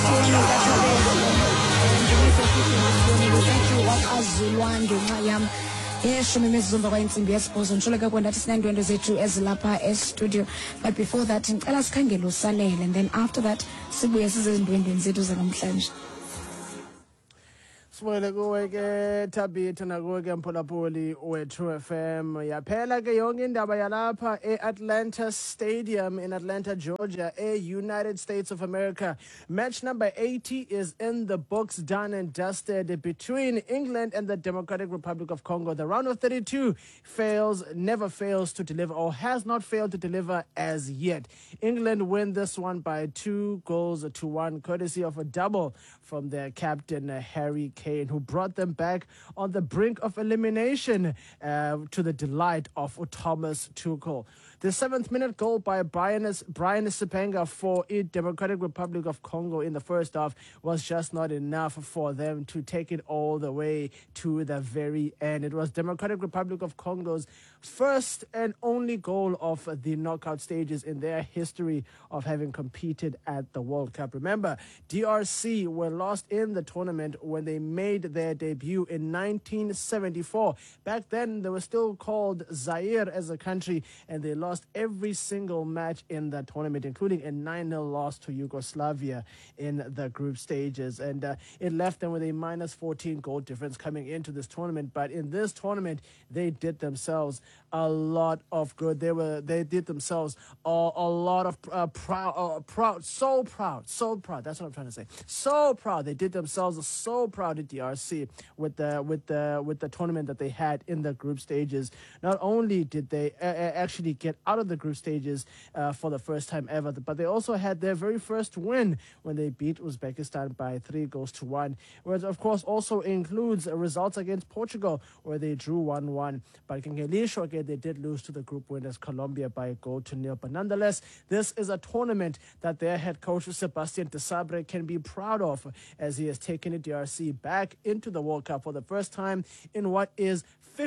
yeshumi imizuzu kwayintsimbi yesibhozo ntshuleka kwendathi sineendwendwe zethu ezilapha estudio, but before that ndicela sikhangele usalele, and then after that sibuye sizezindwendweni zethu zanamhlanje. Sibonele kuwe ke Thabitha nakuwe ke mphulaphuli we-True FM. Yaphela ke yonke indaba yalapha e-Atlanta Stadium in Atlanta, Georgia, United States of America. Match number 80 is in the books, done and dusted, between England and the Democratic Republic of Congo. The round of 32 never fails to deliver, or has not failed to deliver as yet. England win this one by 2-1, courtesy of a double from their captain, Harry Kane, who brought them back on the brink of elimination to the delight of Thomas Tuchel. The 7th-minute goal by Brian Sipenga for the Democratic Republic of Congo in the first half was just not enough for them to take it all the way to the very end. It was Democratic Republic of Congo's first and only goal of the knockout stages in their history of having competed at the World Cup. Remember, DRC were lost in the tournament when they made their debut in 1974. Back then, they were still called Zaire as a country, and they lost every single match in the tournament, including a 9-0 loss to Yugoslavia in the group stages. And it left them with a -14 goal difference coming into this tournament. But in this tournament, they did themselves a lot of good. They did themselves a lot of proud. So proud. That's what I'm trying to say. So proud. They did themselves so proud at DRC with the tournament that they had in the group stages. Not only did they actually get out of the group stages for the first time ever, but they also had their very first win when they beat Uzbekistan by 3-1, which of course also includes results against Portugal, where they drew 1-1. But Kingelisho, again, they did lose to the group winners Colombia by 1-0. But nonetheless, this is a tournament that their head coach Sebastian Desabre can be proud of, as he has taken the DRC back into the World Cup for the first time in what is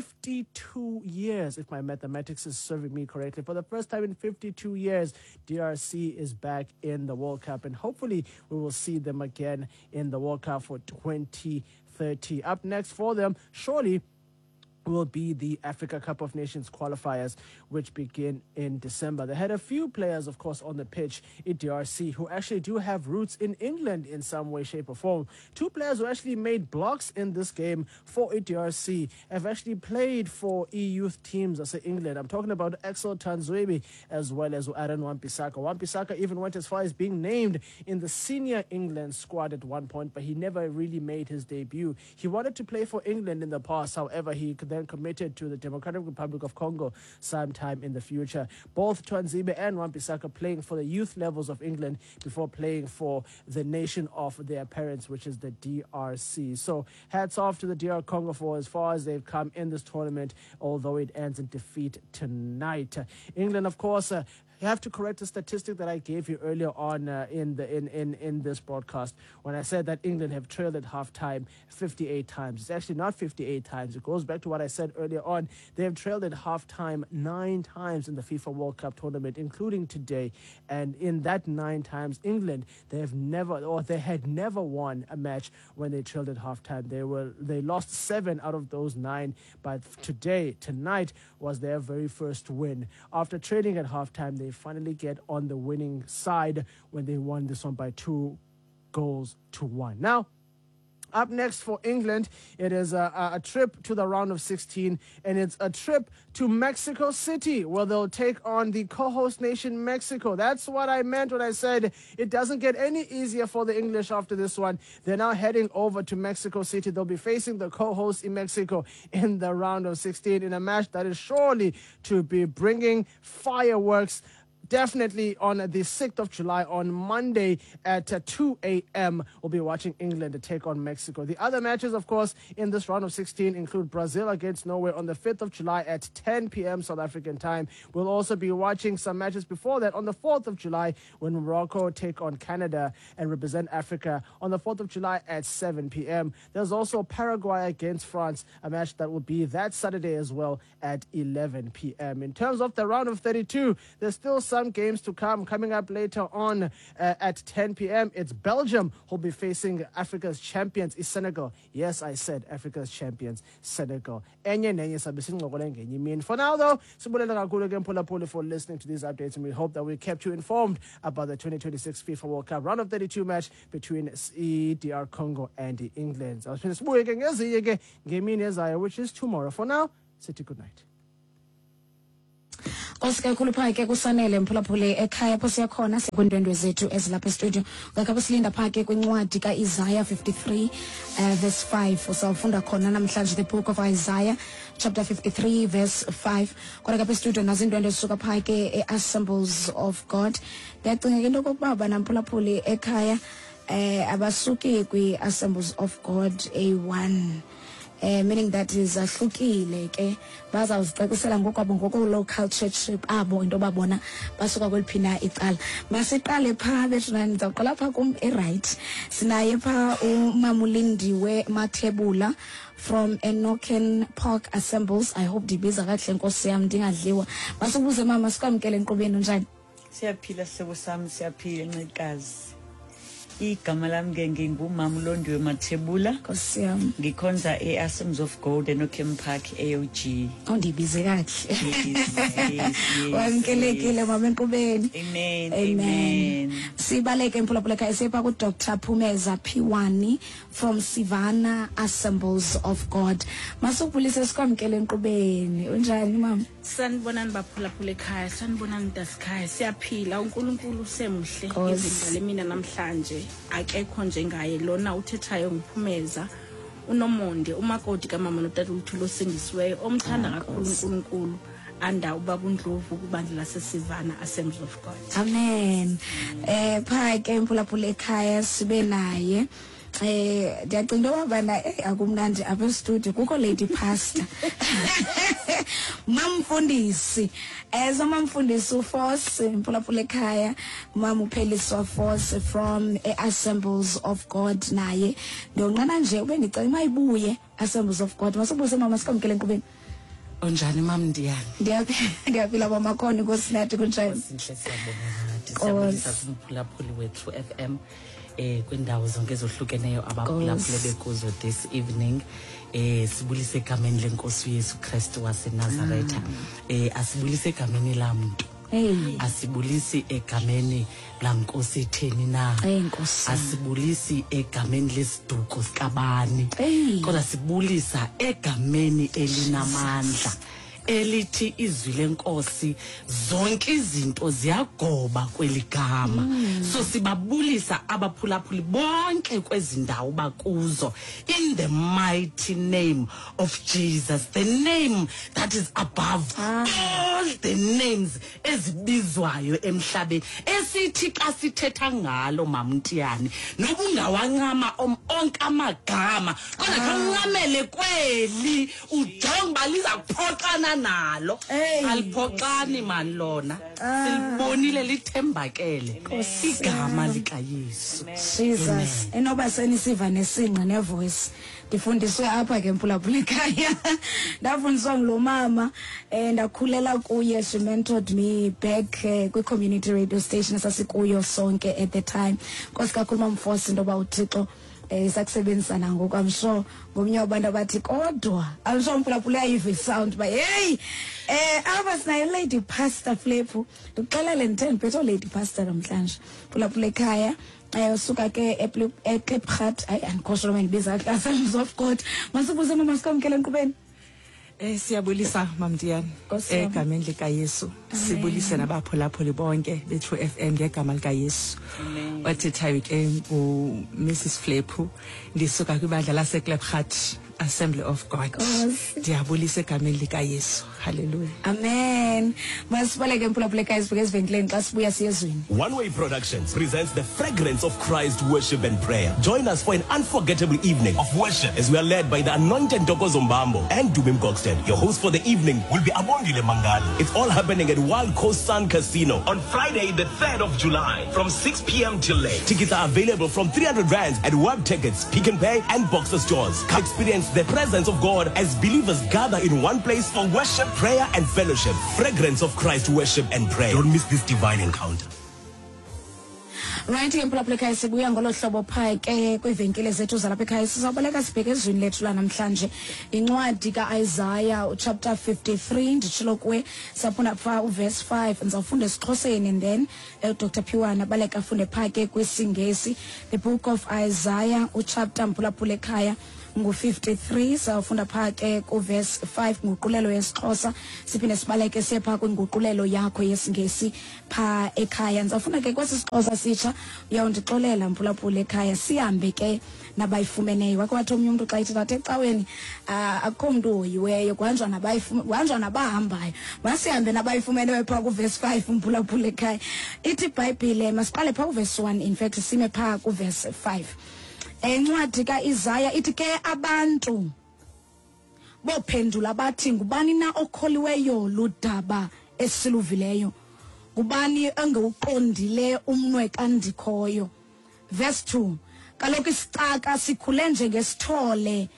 52 years, if my mathematics is serving me correctly. For the first time in 52 years, DRC is back in the World Cup, and hopefully we will see them again in the World Cup for 2030. Up next for them, surely, will be the Africa Cup of Nations qualifiers, which begin in December. They had a few players, of course, on the pitch in DRC who actually do have roots in England in some way, shape, or form. 2 players who actually made blocks in this game for DRC have actually played for youth teams, I say England. I'm talking about Axel Tanzwebi as well as Aaron Wan-Bissaka. Wan-Bissaka even went as far as being named in the senior England squad at one point, but he never really made his debut. He wanted to play for England in the past, however, he then committed to the Democratic Republic of Congo sometime in the future. Both Twanzibe and Wan-Bissaka playing for the youth levels of England before playing for the nation of their parents, which is the DRC. So hats off to the DR Congo for as far as they've come in this tournament, although it ends in defeat tonight. England, of course, you have to correct the statistic that I gave you earlier on in this broadcast when I said that England have trailed at halftime 58 times. It's actually not 58 times. It goes back to what I said earlier on. They have trailed at halftime 9 times in the FIFA World Cup tournament, including today. And in that 9 times, England, they had never won a match when they trailed at halftime. They lost 7 out of those 9, but tonight was their very first win. After trailing at halftime, they finally get on the winning side when they won this one by 2-1. Now, up next for England, it is a trip to the round of 16, and it's a trip to Mexico City, where they'll take on the co-host nation, Mexico. That's what I meant when I said it doesn't get any easier for the English after this one. They're now heading over to Mexico City. They'll be facing the co-host in Mexico in the round of 16 in a match that is surely to be bringing fireworks. Definitely on the 6th of July, on Monday at 2 a.m., we'll be watching England to take on Mexico. The other matches, of course, in this round of 16 include Brazil against Norway on the 5th of July at 10 p.m. South African time. We'll also be watching some matches before that on the 4th of July when Morocco take on Canada and represent Africa on the 4th of July at 7 p.m. There's also Paraguay against France, a match that will be that Saturday as well at 11 p.m. In terms of the round of 32, there's still some some games to come. Coming up later on at 10 p.m., it's Belgium who'll be facing Africa's champions, is Senegal. Yes, I said Africa's champions, Senegal. For now, though, for listening to these updates, and we hope that we kept you informed about the 2026 FIFA World Cup round of 32 match between DR Congo and England. Which is tomorrow. For now, City, good night. Osikakhulu phake kusanele mphulaphule ekhaya pho siyakhona sekundwendwe zethu ezilapha studio ngakho silinda phake kwincwadi kaIsaiah 53 verse 5 usawufunda khona namhlanje the book of Isaiah chapter 53 verse 5 kodwa kapha studio nazindwendwe zisuka phake Assemblies of God ndiyacinga into kokuba namphulaphule ekhaya abasuki kwi-Assemblies of God A1 meaning that is ahlukile ke bazawuzicacisela ngokwabo ngoko-local church abo into babona basuka kweliphina icala masiqale phaa bethuna ndizawuqala phaa kum right sinaye phaa umamulindiwe Mathebula from Enochen Park Assemblies. I hope ndibiza kakuhle nkosi yam ndingadliwa masukubuze mama sikwamkele enkqubeni njani siyaphila sebo sami siyaphila ncikazi igama lami ngingumama uLondiwe Mathebula nkosi yam ngikhonza eAssemblies of God Enochen Park AOG ondibize kahle wamkelekile mama enkqubeni amen sibaleke mphulaphula ekhaya sepha ku Dr Phumeza Phiwani from Sivana Assemblies of God masukubulise sikwamkele enkqubeni unjani mama sanibonani baphulaphula ekhaya sanibonani ntasikhaya siyaphila uNkulunkulu semhle ngizindale mina namhlanje akekho njengaye lona uthethayo nguPhumeza uNomonde umakoti kamama noTata uLithulo singisiweyo omthanda kakhulu uNkulunkulu anda ubaba uNdlovu kubandla lasesivana Assemblies of God. Amen. Phake mphulaphula ekhaya sibe naye ndiyacinga ubana akumnandi apha studio kukho lady pastor mamfundisi mamfundisi uForce mphulaphula ekhaya mama uPheliswa Force from Assemblies of God naye ndonqana nje ube ndicela mayibuye Assemblies of God masubuze mama sikwamkele enkqubeni onjani mama ndiyani ndiyaphila mama khona nkosinathi kunjani sinhle siyabonga nathi siyabonisa umphulaphuli wethu FM kwindawo zonke ezohlukeneyo abaphulaphule bekuzo this evening sibulise egameni lenkosi uYesu Kristu waseNazaretha asibulise egameni lamuntu asibulisi egameni lankosi etheni na asibulisi egameni lesiduko sikabani kodwa sibulisa egameni elinamandla elithi izwi lenkosi zonke izinto ziyagoba kweligama so sibabulisa abaphulaphuli bonke kwezindawo bakuzo in the mighty name of Jesus, the name that is above all the names ezibizwayo emhlabeni esithi xa sithetha ngalo mamntiyani nobungawancama onke amagama kodwa kanqamele kweli ujonga liza kuphoxana nalo aliphoxani man lona silibonile lithembakele igama lika Yesu Jesus enoba senisiva nesinqa nevoice ndifundiswe apha ke mphulaphula ekhaya ndafundiswa ngilomama ndakhulela kuye she mentored me back kwi community radio station esasikuyo sonke at the time Nkosi kakhulu mamforce ndoba uThixo sakusebenzisana ngoku I'm sure ngomnye wabantu abathi kodwa I'm sure mphulaphula uyayiva sound ba hey aba sinayo lady pastor Flepu ndixelele nditheni phetho lady pastor namhlanje mphulaphula ekhaya usuka ke eKlipgat andikhosholo mendibiza Assemblies of God masibuze mama sikwamkele enkqubeni siyabulisa mamndiyani egameni lika Yesu sibulise nabaphulaphuli bonke bethu FM ngegama lika Yesu wathethayo ke Mrs Flepu ndisuka kwibandla laseKlipgat Assembly of God ndiyabulisa egameni lika Yesu hallelujah amen masibaleke mphulaphula ekhaya sibeke esivenkileni xa sibuya siyezweni One Way Productions presents the fragrance of Christ worship and prayer. Join us for an unforgettable evening of worship as we are led by the anointed Ntokozo Mbambo and Dubim Coxton. Your host for the evening will be Abongile Mangani. It's all happening at Wild Coast Sun Casino on Friday the 3rd of July from 6 p.m. till late. Tickets are available from 300 rands at Web Tickets, Pick and Pay and Boxer stores. Come experience the presence of God as believers gather in one place for worship, prayer, and fellowship. Fragrance of Christ worship and prayer. Don't miss this divine encounter. Right, emphulaphula ekhaya sibuya ngolo hlobo pha ke kwiivenkile zethu zalapha ekhaya sizawubaleka sibheke ezwini lethu lanamhlanje incwadi kaIsaiah chapter 53 nditshilo kuwe saphunda pha uverse 5 ndizawufunda esiXhoseni and then Dr. Phiwana baleka afunde pha ke kwisingesi the book of Isaiah chapter mphulaphula ekhaya ngu-53 sawufunda pha ke kuverse 5 nguqulelo yesiXhosa siphinde sibaleke siye pha kwinguqulelo yakho yesingesi pha ekhaya ndizawufunda ke kwesisiXhosa sitsha uyawundixolela mphulaphula ekhaya sihambe ke nabayifumeneyo wakhe wathi omnye umntu xa ithetha athe ecaweni akukho mntu oyiweyo kuhanjwa nabahambayo masihambe nabayifumeneyo pha kuverse 5 mphulaphula ekhaya ithi ibhayibhile masiqale pha kuverse 1 in fact sime pha kuverse 5 encwadi kaIsaiah ithi ke abantu bophendula bathi ngubani na okholiweyo ludaba esiluvileyo ngubani engewuqondile umnwe kandikhoyo verse 2 kaloku isicaka sikhule njengesithole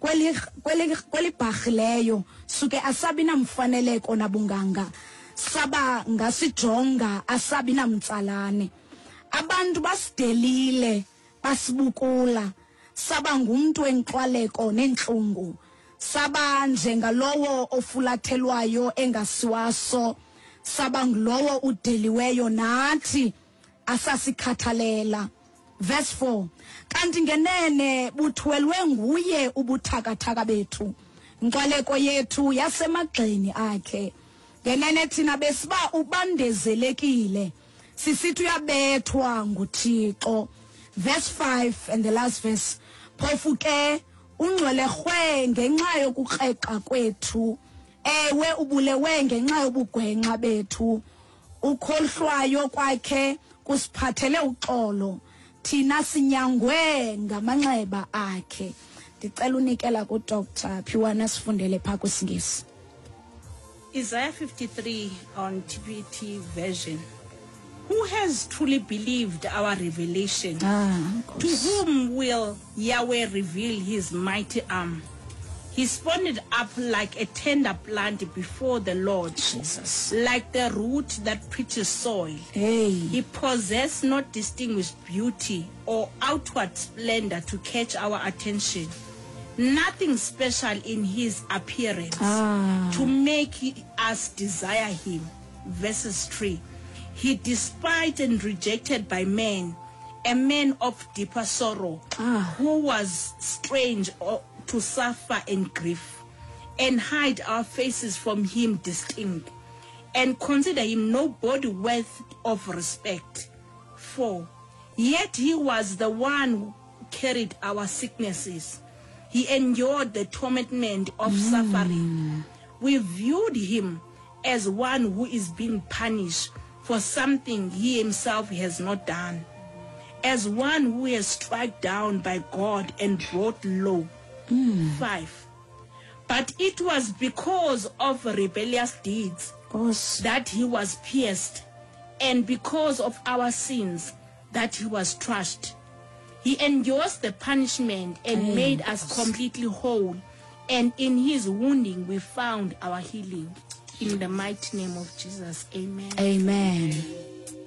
kwelibharhileyo suke asabi namfaneleko nabunganga saba ngasijonga asabi namtsalane abantu basidelile basibukula saba ngumuntu enxwaleko nenhlungu saba njengalowo ofulathelwayo engasiwaso saba ngulowo udeliweyo nathi asasikhathalela verse 4 kanti ngenene buthwelwe nguye ubuthakathaka bethu inxwaleko yethu yasemagxeni akhe ngenene thina besiba ubandezelekile sisithi uyabethwa nguThixo verse 5 and the last verse phofu ke ungcwelerhwe ngenxa yokukreka kwethu ewe ubulewe ngenxa yobugwenxa bethu ukhohlwayo kwakhe kusiphathele uxolo thina sinyangwe ngamanxeba akhe ndicela unikela ku Dr. Phiwana sifundele pha kwisingesi Isaiah 53 on TPT version. Who has truly believed our revelation? To whom will Yahweh reveal his mighty arm? He sprung up like a tender plant before the Lord, Jesus. like the root that preaches soil. Hey. He possessed not distinguished beauty or outward splendor to catch our attention. Nothing special in his appearance to make us desire him. Verses 3. He despised and rejected by men, a man of deeper sorrow, who was strange to suffer and grief, and hide our faces from him distinct, and consider him nobody worthy of respect. 4. Yet he was the one who carried our sicknesses. He endured the torment of suffering. We viewed him as one who is being punished for something he himself has not done, as one who is struck down by God and brought low. 5. But it was because of rebellious deeds that he was pierced, and because of our sins that he was crushed. He endures the punishment and made us completely whole, and in his wounding we found our healing. In the mighty name of Jesus, amen. Amen.